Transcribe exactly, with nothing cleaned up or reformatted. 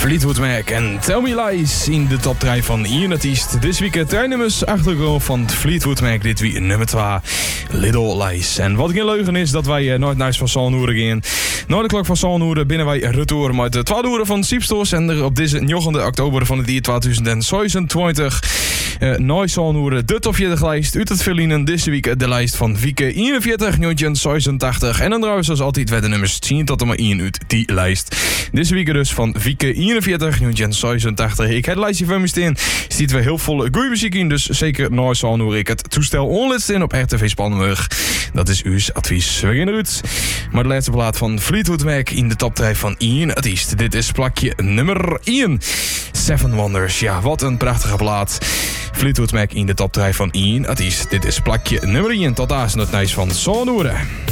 Fleetwood Mac en Tell Me Lies in de top drie van Ian Artiest. Deze week twee nummers achtergekomen van Fleetwood Mac. Dit week nummer twee, Little Lies. En wat geen leugen is dat wij uh, nooit naar van Zalnoeren gaan. Na de klok van Zalnoeren binnen wij retour met de tweede uur van Siepstoos. En er op deze negende oktober van het jaar tweeduizend zevenentwintig uh, naar Zalnoeren de top veertig lijst uit het verliezen. Deze week de lijst van Wieke eenenveertig, negentien zevenentachtig. En dan trouwens zoals altijd werden de nummers tien tot en met één uit die lijst. Deze week dus van Wieke eenenveertig, negentien zevenentachtig. Ik heb het lijstje van me staan. Ziet we heel veel goede muziek in, dus zeker naar Zalnoeren. Ik het toestel onlid in op R T V Spannenburg. Dat is uw advies. We gaan eruit. Maar de laatste plaat van Fleetwood Mac in de top drie van Ian Artiest. Dit is plakje nummer één. Seven Wonders. Ja, wat een prachtige plaat. Fleetwood Mac in de top drie van Ian Artiest. Dit is plakje nummer één. Tot daar is het nieuws van Zalnoeren.